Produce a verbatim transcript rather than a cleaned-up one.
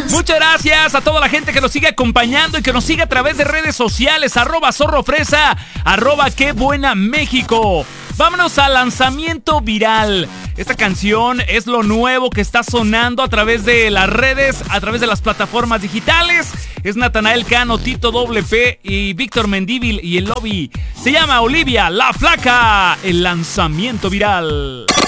Muchas gracias a toda la gente que nos sigue acompañando y que nos sigue a través de redes sociales, arroba zorrofresa, arroba qué buena México. Vámonos al lanzamiento viral. Esta canción es lo nuevo que está sonando a través de las redes, a través de las plataformas digitales. Es Natanael Cano, Tito Doble P y Víctor Mendívil y el Lobby. Se llama Olivia La Flaca, el lanzamiento viral.